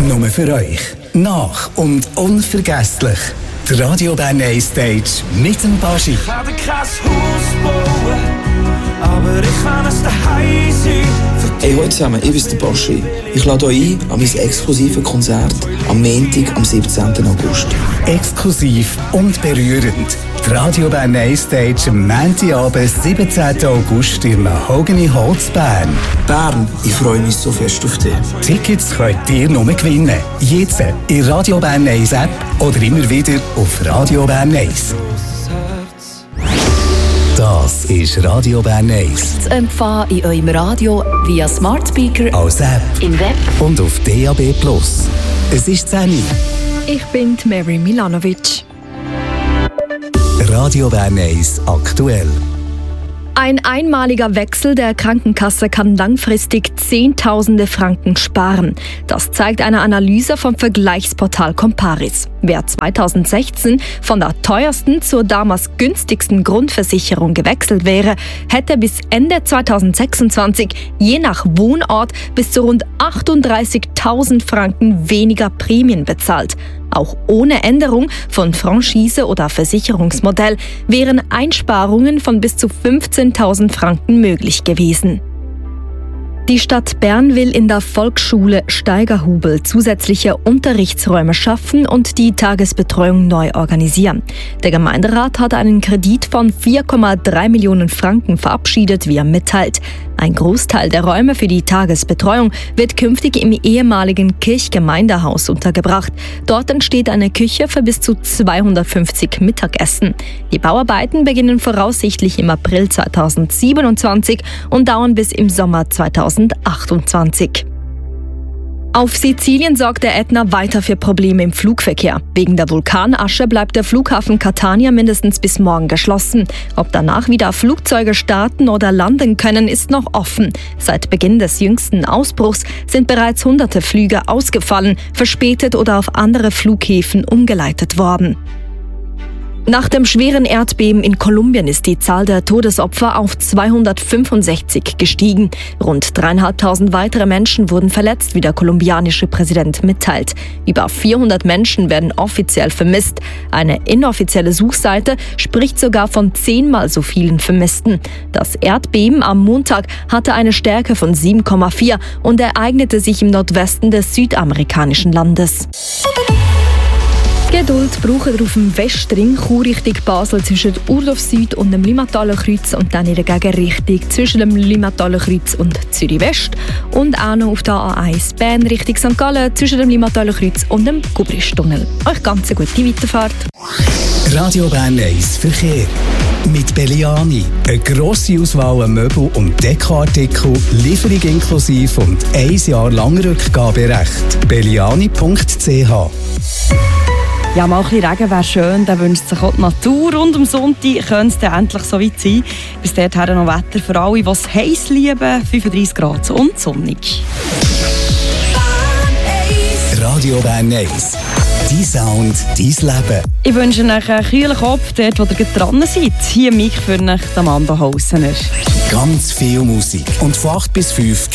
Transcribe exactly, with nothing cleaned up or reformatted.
Nur für euch. Nach und unvergesslich. Die Radio Bern A-Stage mit dem Baschi. Ich kann kein Haus bauen, aber ich kann es daheim sein. Hey, hallo zusammen, ich bin der Baschi. Ich lade euch ein an mein exklusives Konzert am Montag, am siebzehnten August. Exklusiv und berührend. Die Radio Bern A-Stage am Montagabend, siebzehnten August im Mahogany Holz Bern. Bern, ich freue mich so fest auf dich. Tickets könnt ihr nur gewinnen. Jetzt in Radio Bern eins App oder immer wieder auf Radio Bern eins. Das ist Radio Bern eins. Zu empfangen in eurem Radio via Smart Speaker, als App, im Web und auf D A B plus. Es ist zehn Uhr. Ich bin die Mary Milanovic. Radio Bern eins aktuell. Ein einmaliger Wechsel der Krankenkasse kann langfristig Zehntausende Franken sparen. Das zeigt eine Analyse vom Vergleichsportal Comparis. Wer zweitausendsechzehn von der teuersten zur damals günstigsten Grundversicherung gewechselt wäre, hätte bis Ende zweitausendsechsundzwanzig je nach Wohnort bis zu rund achtunddreißigtausend Franken weniger Prämien bezahlt. Auch ohne Änderung von Franchise oder Versicherungsmodell wären Einsparungen von bis zu fünfzehntausend Franken möglich gewesen. Die Stadt Bern will in der Volksschule Steigerhubel zusätzliche Unterrichtsräume schaffen und die Tagesbetreuung neu organisieren. Der Gemeinderat hat einen Kredit von vier Komma drei Millionen Franken verabschiedet, wie er mitteilt. Ein Großteil der Räume für die Tagesbetreuung wird künftig im ehemaligen Kirchgemeindehaus untergebracht. Dort entsteht eine Küche für bis zu zweihundertfünfzig Mittagessen. Die Bauarbeiten beginnen voraussichtlich im April zweitausendsiebenundzwanzig und dauern bis im Sommer zweitausendachtundzwanzig. Auf Sizilien sorgt der Ätna weiter für Probleme im Flugverkehr. Wegen der Vulkanasche bleibt der Flughafen Catania mindestens bis morgen geschlossen. Ob danach wieder Flugzeuge starten oder landen können, ist noch offen. Seit Beginn des jüngsten Ausbruchs sind bereits hunderte Flüge ausgefallen, verspätet oder auf andere Flughäfen umgeleitet worden. Nach dem schweren Erdbeben in Kolumbien ist die Zahl der Todesopfer auf zweihundertfünfundsechzig gestiegen. Rund dreieinhalbtausend weitere Menschen wurden verletzt, wie der kolumbianische Präsident mitteilt. Über vierhundert Menschen werden offiziell vermisst. Eine inoffizielle Suchseite spricht sogar von zehnmal so vielen Vermissten. Das Erdbeben am Montag hatte eine Stärke von sieben Komma vier und ereignete sich im Nordwesten des südamerikanischen Landes. Geduld braucht ihr auf dem Westring, Chur-Richtung Basel zwischen Urdorf Süd und dem Limataler Kreuz und dann in der Gegenrichtung zwischen dem Limataler Kreuz und Zürich West und auch noch auf der A eins Bern Richtung Sankt Gallen zwischen dem Limataler Kreuz und dem Gubristunnel. Euch ganz eine gute Weiterfahrt. Radio Bern eins Verkehr. Mit Belliani. Eine grosse Auswahl an Möbel- und Dekoartikel, Lieferung inklusive und ein Jahr lang Rückgaberecht. belliani punkt c h. Ja, mal ein bisschen Regen wäre schön, dann wünscht sich auch die Natur. Und am Sonntag könnte es dann endlich so weit sein. Bis dahin noch Wetter für alle, die es heiß lieben. fünfunddreißig Grad und sonnig. Radio Bern eins. Dein Sound, dein Leben. Ich wünsche euch einen kühlen Kopf, dort wo ihr dran seid. Hier mich für euch, Amanda Hausener. Ganz viel Musik. Und von acht bis fünf